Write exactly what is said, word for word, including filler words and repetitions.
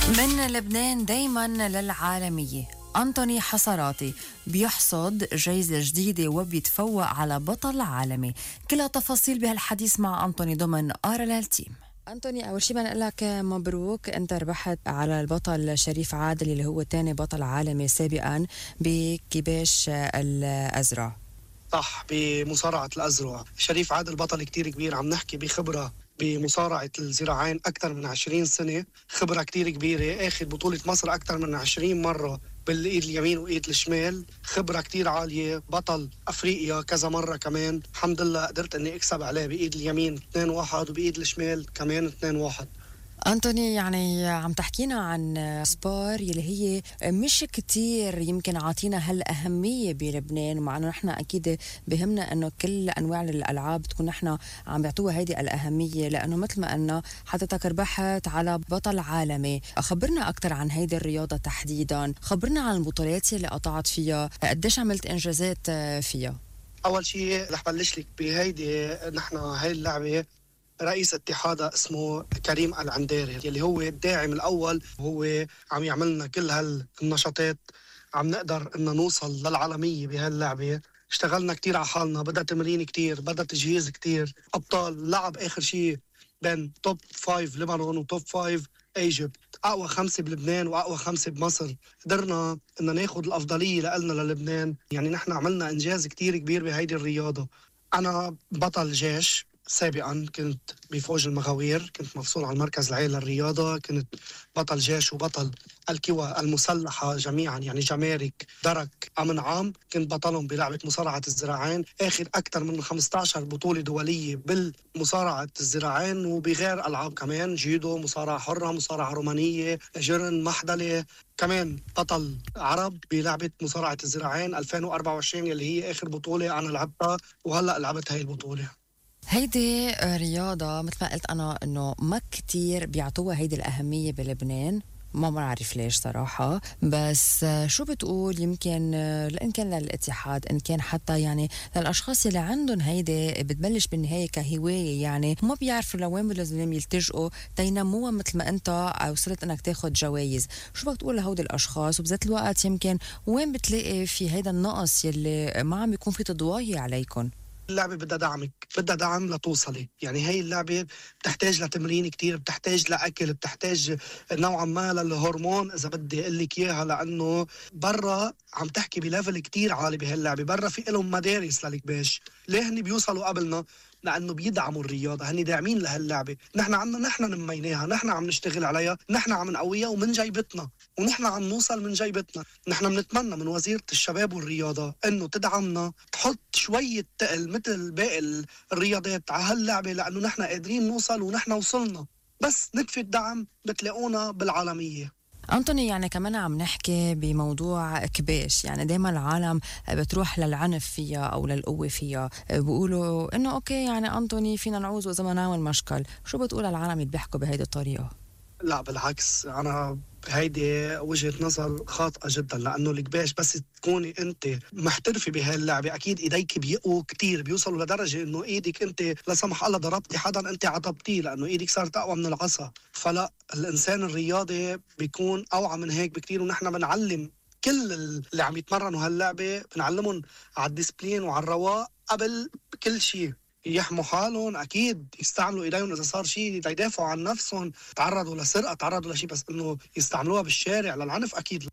من لبنان دايما للعالمية، أنطوني حصراتي بيحصد جايزة جديدة وبيتفوق على بطل عالمي. كلها تفاصيل بهالحديث مع أنطوني ضمن آرلال تيم. أنطوني، أول شي بنقول لك مبروك، أنت ربحت على البطل شريف عادل اللي هو تاني بطل عالمي سابقا بكباش الأزرع. صح، بمصارعة الأزرع شريف عادل بطل كتير كبير، عم نحكي بخبرة بمصارعة الذراعين أكثر من عشرين سنة، خبرة كتير كبيرة، أخذ بطولة مصر أكثر من عشرين مرة بالإيد اليمين وإيد الشمال، خبرة كتير عالية، بطل أفريقيا كذا مرة كمان. الحمد لله قدرت أني أكسب عليه بإيد اليمين اثنين واحد وبإيد الشمال كمان اثنين واحد. أنطوني، يعني عم تحكينا عن سبار يلي هي مش كتير يمكن عاطينا هالأهمية بلبنان، مع أنه نحن أكيد بهمنا أنه كل أنواع الألعاب تكون نحن عم بيعطوها هيدي الأهمية، لأنه مثل ما أنه حضرتك ربحت على بطل عالمي. خبرنا أكتر عن هيدي الرياضة تحديدا، خبرنا عن البطولات اللي قطعت فيها، قديش عملت إنجازات فيها؟ أول شيء رح بلش لك بهيدي، نحن هاي اللعبة رئيس اتحادها اسمه كريم العنديري، يلي هو الداعم الأول، وهو عم يعملنا كل هالنشاطات عم نقدر إن نوصل للعالمية بهاللعبة. اشتغلنا كتير على حالنا، بدأ تمرين كتير، بدأ تجهيز كتير. أبطال لعب آخر شيء بين توب فايف لبنان وتوب فايف ايجيبت، أقوى خمسة بلبنان وأقوى خمسة بمصر. قدرنا إن ناخد الأفضلية لنا للبنان، يعني نحن عملنا إنجاز كتير كبير بهيدي الرياضة. أنا بطل جيش سابقا، كنت بفوج المغاوير، كنت مفصول على المركز العالي للرياضة، كنت بطل جيش وبطل القوى المسلحة جميعا، يعني جمارك، درك، أمن عام، كنت بطلهم بلعبة مصارعة الذراعين، آخذ أكثر من خمسة عشر بطولة دولية بالمصارعة الذراعين وبغير ألعاب كمان، جيدو، مصارعة حرة، مصارعة رومانية، جرن، محدلة. كمان بطل عرب بلعبة مصارعة الذراعين ألفين وأربعة وعشرين اللي هي آخر بطولة أنا لعبتها، وهلأ لعبت هاي البطولة. هيدي رياضة مثل ما قلت أنا إنه ما كتير بيعطوها هيدي الأهمية بلبنان، ما بعرف ليش صراحة. بس شو بتقول، يمكن إن كان للاتحاد، إن كان حتى يعني للأشخاص اللي عندهم هيدي بتبلش بالنهاية كهواية، يعني ما بيعرفوا لوين لازم يلتجئوا تينموها مثل ما أنت وصلت إنك تاخد جوائز. شو بدك تقول لهودي الأشخاص؟ وبذات الوقت يمكن وين بتلاقي في هيدا النقص يلي ما عم يكون في تضواهي عليكم؟ اللعبة بدها دعمك، بدها دعم لتوصلي. يعني هي اللعبة بتحتاج لتمرين كتير، بتحتاج لأكل، بتحتاج نوعا ما للهرمون إذا بدي أقول لك إياها، لأنه برا عم تحكي بليفل كتير عالي بهاللعبة. برا في لهم مدارس للكباش، ليه هني بيوصلوا قبلنا؟ لأنه بيدعموا الرياضة، هني داعمين لهاللعبة. نحن عنا نحن نميناها، نحن عم نشتغل عليها، نحن عم نقويها ومن جيبتنا، ونحن عم نوصل من جيبتنا. نحن بنتمنى من وزيرة الشباب والرياضة إنه تدعمنا، تحط شوية تقل مثل باقي الرياضات على هاللعبة، لأنه نحن قادرين نوصل ونحن وصلنا، بس نكفي الدعم بتلاقونا بالعالمية. أنطوني، يعني كمان عم نحكي بموضوع كباش، يعني دايما العالم بتروح للعنف فيها أو للقوة فيها، بيقولوا إنه أوكي يعني أنطوني فينا نعوز وإذا ما نعمل مشكل. شو بتقول العالم اللي بيحكوا بهيدي الطريقة؟ لا بالعكس، أنا هيدي وجهة نظر خاطئة جدا، لأنه الكباش بس تكوني أنت محترفة بهاللعبة أكيد إيديك بيقوا كتير، بيوصلوا لدرجة إنه إيدك أنت لا سمح الله ضربتي حدا أنت عطبتيه، لأنه إيدك صارت أقوى من العصا. فلا، الإنسان الرياضي بيكون أوعى من هيك بكتير، ونحن بنعلم كل اللي عم يتمرنوا هاللعبة، بنعلمهم على الديسبلين وعلى الرواق قبل كل شيء. يحموا حالهم، اكيد يستعملوا ايديهم اذا صار شيء يدافعوا عن نفسهم، تعرضوا لسرقه، تعرضوا لشيء، بس انه يستعملوها بالشارع للعنف اكيد لا.